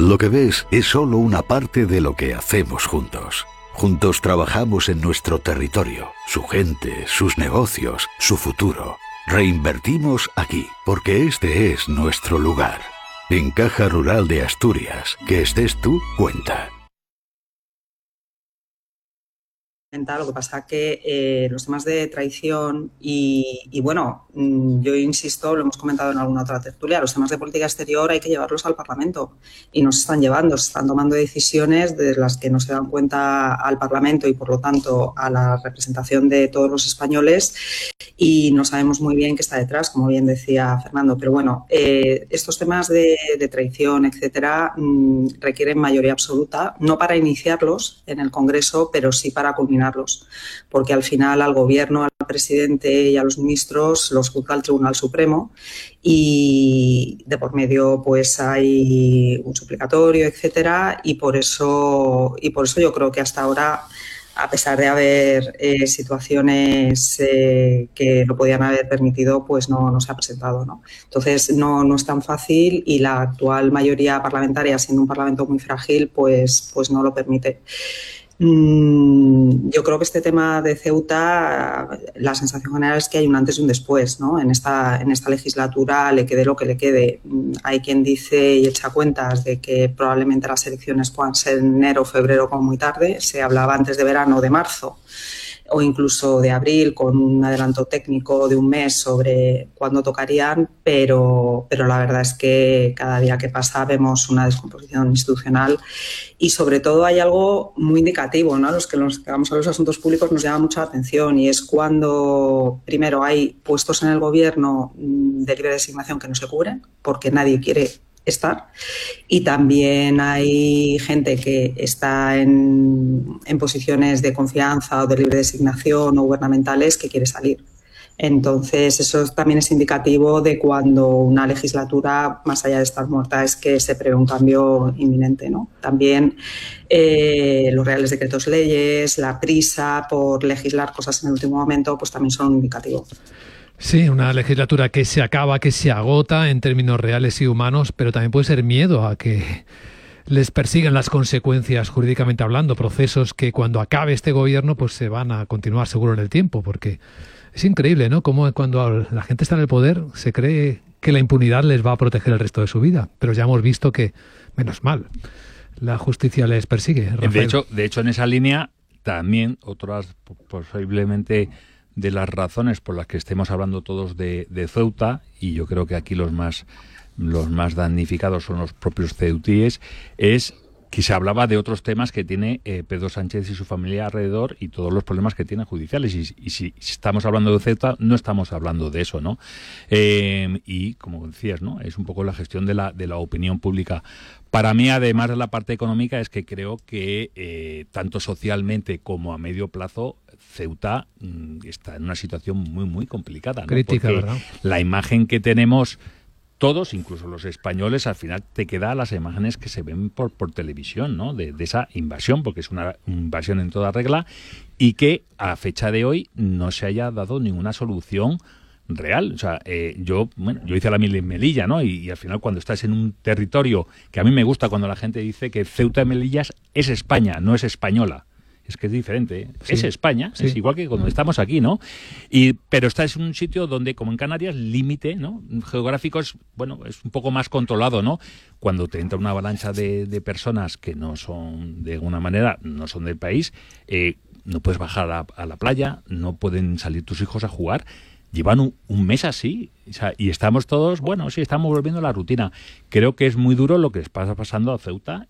Lo que ves es solo una parte de lo que hacemos juntos. Juntos trabajamos en nuestro territorio, su gente, sus negocios, su futuro. Reinvertimos aquí, porque este es nuestro lugar. En Caja Rural de Asturias, que estés tú, cuenta. Lo que pasa que los temas de traición y bueno, yo insisto, lo hemos comentado en alguna otra tertulia, los temas de política exterior hay que llevarlos al Parlamento y no se están llevando, se están tomando decisiones de las que no se dan cuenta al Parlamento y por lo tanto a la representación de todos los españoles y no sabemos muy bien qué está detrás, como bien decía Fernando, pero bueno, estos temas de traición, etcétera, requieren mayoría absoluta, no para iniciarlos en el Congreso, pero sí para culminarlos, porque al final al Gobierno, al presidente y a los ministros los juzga el Tribunal Supremo y de por medio pues hay un suplicatorio, etcétera, y por eso yo creo que hasta ahora, a pesar de haber situaciones que lo podían haber permitido, pues no se ha presentado, ¿no? Entonces no es tan fácil y la actual mayoría parlamentaria, siendo un parlamento muy frágil, pues no lo permite. Yo creo que este tema de Ceuta, la sensación general es que hay un antes y un después, ¿no? En esta legislatura, le quede lo que le quede. Hay quien dice y echa cuentas de que probablemente las elecciones puedan ser en enero o febrero como muy tarde. Se hablaba antes de verano, de marzo o incluso de abril, con un adelanto técnico de un mes sobre cuándo tocarían, pero la verdad es que cada día que pasa vemos una descomposición institucional y sobre todo hay algo muy indicativo, ¿no? Los que nos dedicamos a los asuntos públicos nos llama mucha atención y es cuando primero hay puestos en el gobierno de libre designación que no se cubren porque nadie quiere estar y también hay gente que está en posiciones de confianza o de libre designación o gubernamentales que quiere salir. Entonces eso también es indicativo de cuando una legislatura, más allá de estar muerta, es que se prevé un cambio inminente, ¿no? También los reales decretos leyes, la prisa por legislar cosas en el último momento, pues también son un indicativo. Sí, una legislatura que se acaba, que se agota en términos reales y humanos, pero también puede ser miedo a que les persigan las consecuencias jurídicamente hablando, procesos que cuando acabe este gobierno pues se van a continuar seguro en el tiempo, porque es increíble, ¿no? Como cuando la gente está en el poder se cree que la impunidad les va a proteger el resto de su vida, pero ya hemos visto que, menos mal, la justicia les persigue. Rafael. De hecho, en esa línea también otras posiblemente de las razones por las que estemos hablando todos de Ceuta, y yo creo que aquí los más damnificados son los propios ceutíes, es que se hablaba de otros temas que tiene Pedro Sánchez y su familia alrededor y todos los problemas que tienen judiciales. Y si estamos hablando de Ceuta, no estamos hablando de eso, ¿no? Y como decías, ¿no? Es un poco la gestión de la opinión pública. Para mí, además de la parte económica, es que creo que tanto socialmente como a medio plazo, Ceuta está en una situación muy, muy complicada, ¿no? Crítica, porque ¿verdad? La imagen que tenemos todos, incluso los españoles, al final te queda las imágenes que se ven por televisión, ¿no? De esa invasión, porque es una invasión en toda regla, y que a fecha de hoy no se haya dado ninguna solución real. O sea, yo hice la Melilla, ¿no? Y al final cuando estás en un territorio que a mí me gusta cuando la gente dice que Ceuta y Melilla es España, no es española. Es que es diferente, ¿eh? Sí, es España, sí. Es igual que cuando estamos aquí, ¿no? Pero estás en un sitio donde, como en Canarias, límite, ¿no? Geográfico es un poco más controlado, ¿no? Cuando te entra una avalancha de personas que no son, de alguna manera, no son del país, no puedes bajar a la playa, no pueden salir tus hijos a jugar. Llevan un mes así, o sea, y estamos todos, estamos volviendo a la rutina. Creo que es muy duro lo que está pasando a Ceuta